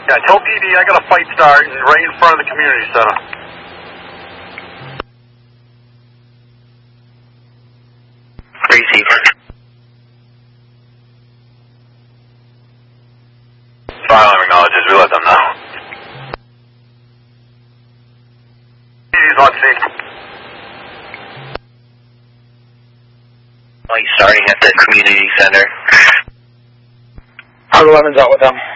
Yeah, tell PD I got a fight starting right in front of the community center. Receiver. Fire alarm acknowledges. We let them know. PD's on scene. Light starting at the community center. Hog 11's out with them.